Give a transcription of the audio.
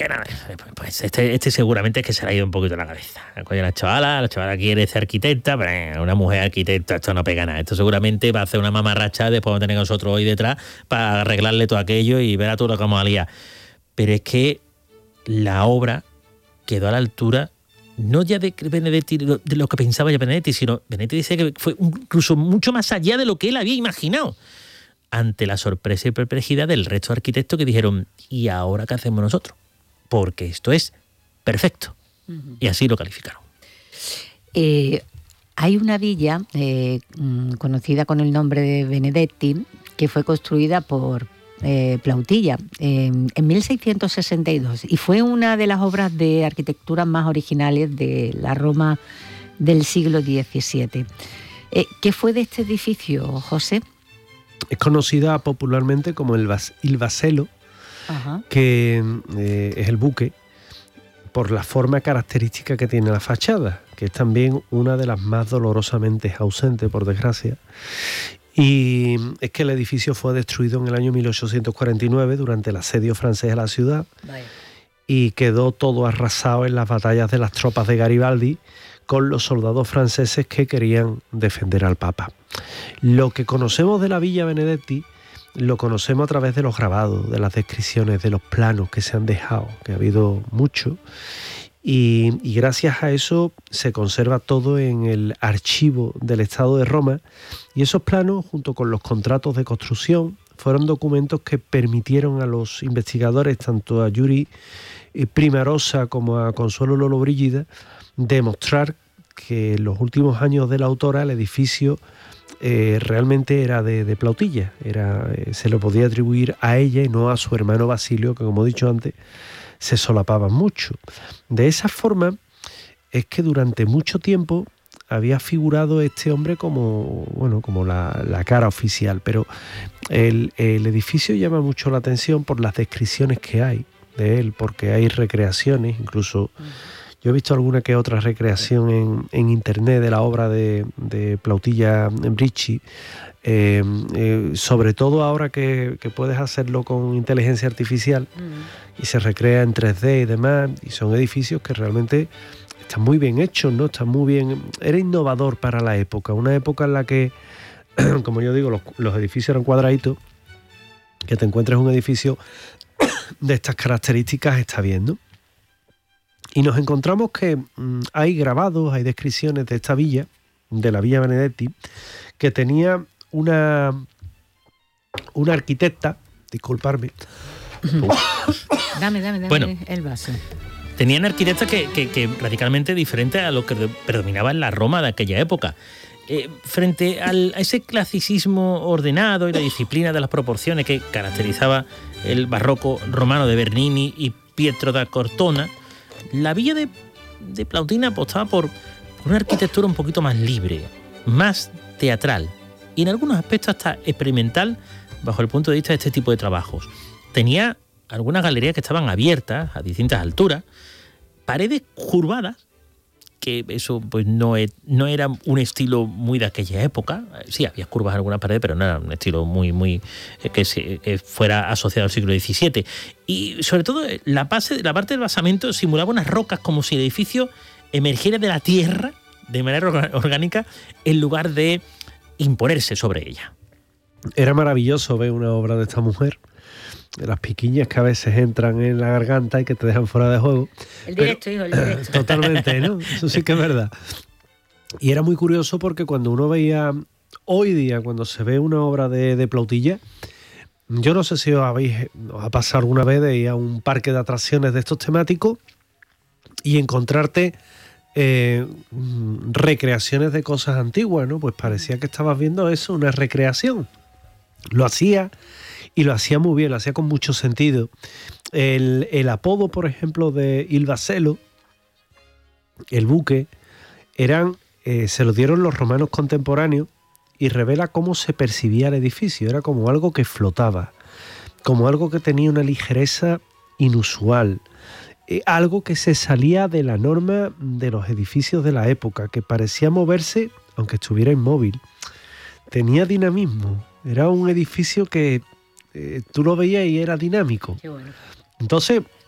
que nada, pues este seguramente es que se le ha ido un poquito la cabeza. Coño, la chavala quiere ser arquitecta, pero una mujer arquitecta, esto no pega nada. Esto seguramente va a hacer una mamarracha, después vamos a tener a nosotros hoy detrás para arreglarle todo aquello y ver a todo lo que vamos a liar. Pero es que la obra quedó a la altura, no ya de Benedetti, de lo que pensaba ya Benedetti, sino Benedetti dice que fue incluso mucho más allá de lo que él había imaginado, ante la sorpresa y perplejidad del resto de arquitectos que dijeron, ¿y ahora qué hacemos nosotros? Porque esto es perfecto. Uh-huh. Y así lo calificaron. Hay una villa conocida con el nombre de Benedetti que fue construida por Plautilla en 1662 y fue una de las obras de arquitectura más originales de la Roma del siglo XVII. ¿Qué fue de este edificio, José? Es conocida popularmente como il Vasello, uh-huh, que es el buque, por la forma característica que tiene la fachada, que es también una de las más dolorosamente ausentes, por desgracia. Y es que el edificio fue destruido en el año 1849 durante el asedio francés a la ciudad. Vaya. Y quedó todo arrasado en las batallas de las tropas de Garibaldi con los soldados franceses que querían defender al Papa. Lo que conocemos de la Villa Benedetti lo conocemos a través de los grabados, de las descripciones, de los planos que se han dejado, que ha habido mucho, y gracias a eso se conserva todo en el archivo del Estado de Roma, y esos planos, junto con los contratos de construcción, fueron documentos que permitieron a los investigadores, tanto a Yuri Primarosa como a Consuelo Lollobrigida, demostrar que en los últimos años de la autora el edificio realmente era de Plautilla, se lo podía atribuir a ella y no a su hermano Basilio, que como he dicho antes, se solapaban mucho. De esa forma es que durante mucho tiempo había figurado este hombre como la cara oficial, pero el edificio llama mucho la atención por las descripciones que hay de él, porque hay recreaciones, incluso yo he visto alguna que otra recreación en internet de la obra de Plautilla Bricci, sobre todo ahora que puedes hacerlo con inteligencia artificial y se recrea en 3D y demás, y son edificios que realmente están muy bien hechos, ¿no? Están muy bien. Era innovador para la época, una época en la que, como yo digo, los edificios eran cuadraditos, que te encuentres un edificio de estas características está bien, ¿no? Y nos encontramos que hay grabados, hay descripciones de esta villa, de la Villa Benedetti, que tenía una arquitecta, disculparme. Dame bueno, el vaso. Tenían arquitectas que radicalmente diferente a lo que predominaba en la Roma de aquella época. Frente a ese clasicismo ordenado y la disciplina de las proporciones que caracterizaba el barroco romano de Bernini y Pietro da Cortona, la villa de Plautilla apostaba por una arquitectura un poquito más libre, más teatral y en algunos aspectos hasta experimental bajo el punto de vista de este tipo de trabajos. Tenía algunas galerías que estaban abiertas a distintas alturas, paredes curvadas, que eso pues no era un estilo muy de aquella época. Sí, había curvas en algunas paredes, pero no era un estilo muy que fuera asociado al siglo XVII. Y sobre todo la parte del basamento simulaba unas rocas como si el edificio emergiera de la tierra de manera orgánica en lugar de imponerse sobre ella. Era maravilloso ver una obra de esta mujer, las piquiñas que a veces entran en la garganta y que te dejan fuera de juego. El directo, hijo, el directo. Totalmente, ¿no? Eso sí que es verdad. Y era muy curioso porque cuando uno veía, hoy día, cuando se ve una obra de Plautilla, yo no sé si os ha pasado alguna vez de ir a un parque de atracciones de estos temáticos y encontrarte recreaciones de cosas antiguas, ¿no? Pues parecía que estabas viendo eso, una recreación. Lo hacía... Y lo hacía muy bien, lo hacía con mucho sentido. El apodo, por ejemplo, de il Vasello, el buque, se lo dieron los romanos contemporáneos y revela cómo se percibía el edificio. Era como algo que flotaba, como algo que tenía una ligereza inusual, algo que se salía de la norma de los edificios de la época, que parecía moverse aunque estuviera inmóvil. Tenía dinamismo, era un edificio que... tú lo veías y era dinámico. Qué bueno. Entonces,